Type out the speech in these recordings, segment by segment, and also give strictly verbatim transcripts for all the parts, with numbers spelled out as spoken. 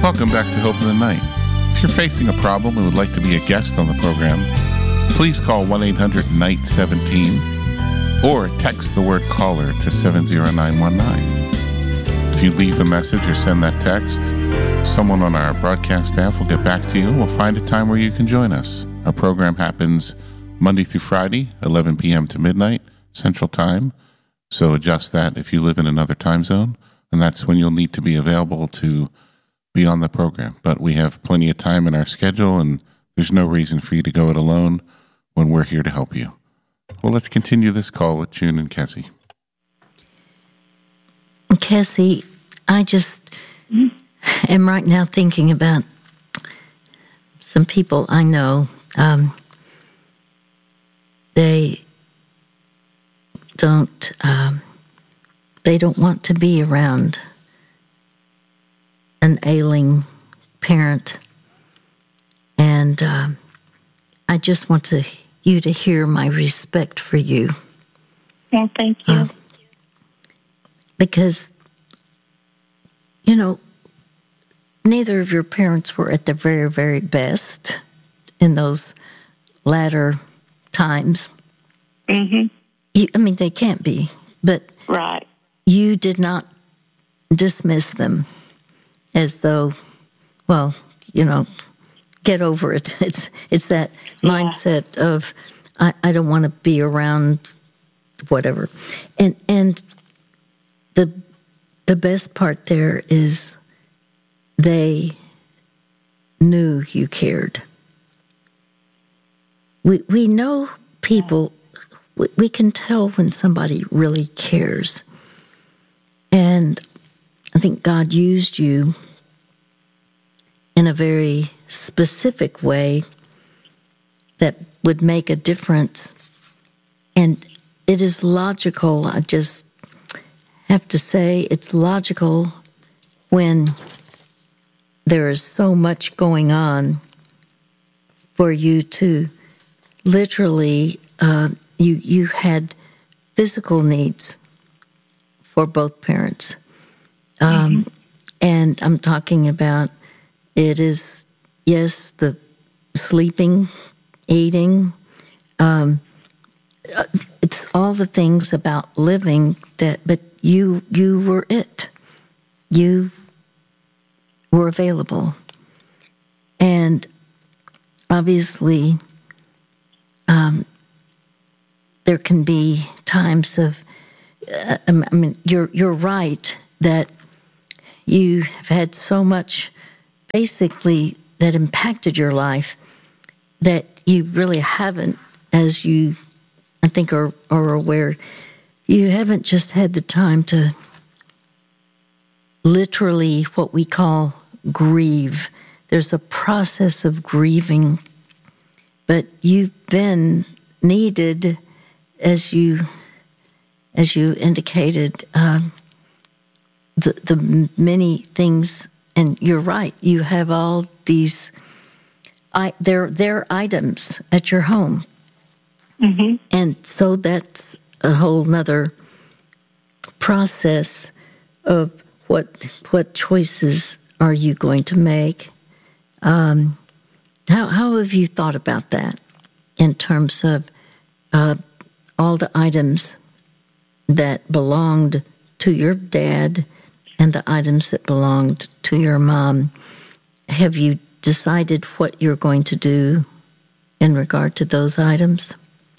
Welcome back to Hope in the Night. If you're facing a problem and would like to be a guest on the program, please call one eight hundred N I G H T one seven or text the word caller to seven zero nine one nine. If you leave a message or send that text, someone on our broadcast staff will get back to you and we'll find a time where you can join us. Our program happens Monday through Friday, eleven p.m. to midnight, Central Time. So adjust that if you live in another time zone, and that's when you'll need to be available to be on the program. But we have plenty of time in our schedule, and there's no reason for you to go it alone when we're here to help you. Well, let's continue this call with June and Kessie. Kessie, I just am right now thinking about some people I know. Um, they don't. Um, they don't want to be around an ailing parent, and um, I just want to you to hear my respect for you. Well, thank you. Uh, because, you know, neither of your parents were at their very, very best in those latter times. Mm-hmm. You, I mean, they can't be, but right. You did not dismiss them as though, well, you know, get over it. It's it's that yeah. mindset of I, I don't want to be around whatever. And and the the best part there is they knew you cared. We we know people, we, we can tell when somebody really cares. And I think God used you in a very specific way that would make a difference. And it is logical. I just have to say it's logical when there is so much going on for you to literally, uh, you, you had physical needs for both parents. Um, mm-hmm. And I'm talking about it is, yes, the sleeping, eating. Um, it's all the things about living that, but you you were it. You were available. And obviously, um, there can be times of, uh, I mean, you're you're right that you have had so much basically that impacted your life that you really haven't, as you, I think, are, are aware, you haven't just had the time to literally what we call grieve. There's a process of grieving, but you've been needed, as you as you indicated, uh, the the many things. And you're right. You have all these, I, they're, they're items at your home. Mm-hmm. And so that's a whole nother process of what what choices are you going to make. Um, how how have you thought about that in terms of uh, all the items that belonged to your dad and the items that belonged to your mom? Have you decided what you're going to do in regard to those items?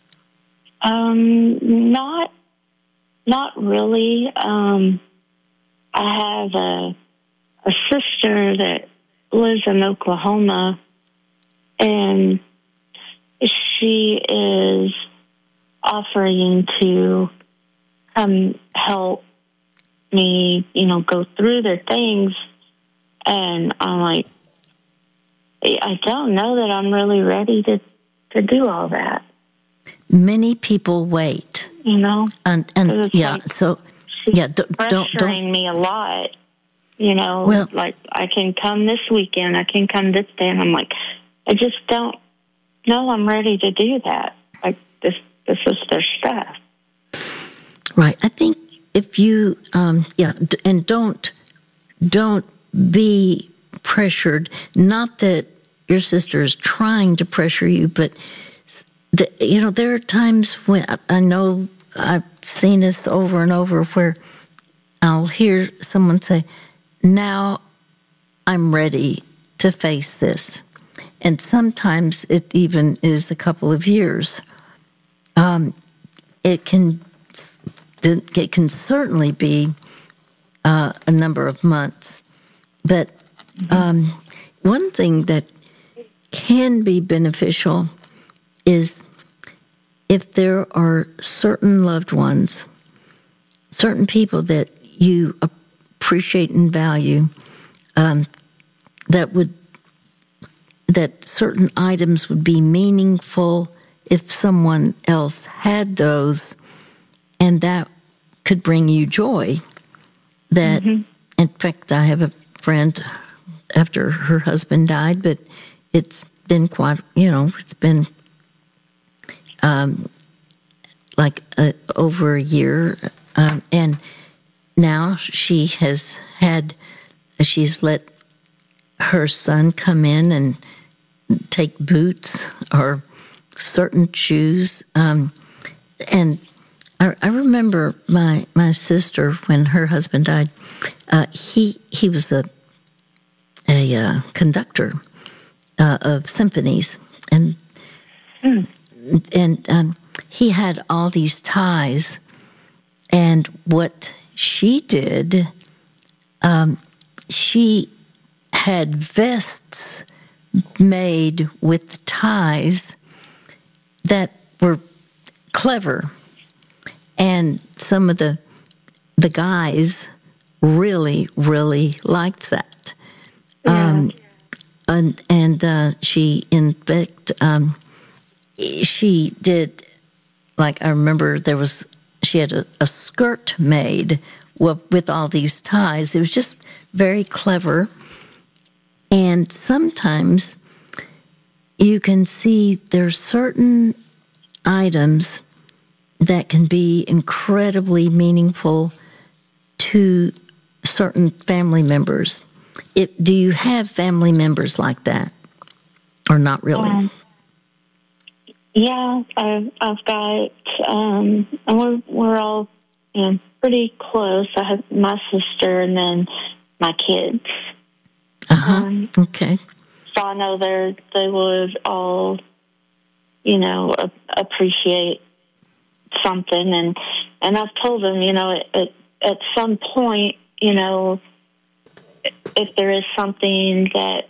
Um, not, not really. Um, I have a, a sister that lives in Oklahoma, and she is offering to come help me, you know, go through their things. And I'm like, I don't know that I'm really ready to, to do all that. Many people wait. You know? And, and yeah, like, so, she's yeah, don't, pressuring don't, don't. me a lot. You know, well, like, I can come this weekend, I can come this day, and I'm like, I just don't know I'm ready to do that. Like, this, this is their stuff. Right. I think if you, um, yeah, and don't, don't be pressured. Not that your sister is trying to pressure you, but the, you know, there are times when I know I've seen this over and over where I'll hear someone say, "Now I'm ready to face this," and sometimes it even is a couple of years. Um, it can it can certainly be uh, a number of months, but um, one thing that can be beneficial is if there are certain loved ones, certain people that you appreciate and value, um, that would that certain items would be meaningful if someone else had those, and that could bring you joy. That, mm-hmm. In fact, I have a friend after her husband died, but it's been quite, you know, it's been um, like a, over a year, um, and now she has had, she's let her son come in and take boots or certain shoes. Um, and I, I remember my my sister, when her husband died, uh, he he was a a uh, conductor uh, of symphonies, and mm. and um, he had all these ties. And what she did, um, she had vests made with ties that were clever, and some of the the guys really, really liked that. Yeah. Um, and and uh, she, in fact, um, she did, like, I remember there was, she had a, a skirt made with, with all these ties. It was just very clever. And sometimes you can see there's certain items that can be incredibly meaningful to certain family members. It, do you have family members like that, or not really? Um, yeah, I've, I've got, um, and we're we're all, you know, pretty close. I have my sister and then my kids. Uh huh. Um, okay. So I know they they would all, you know, a, appreciate something, and and I've told them, you know, at at some point, you know, if there is something that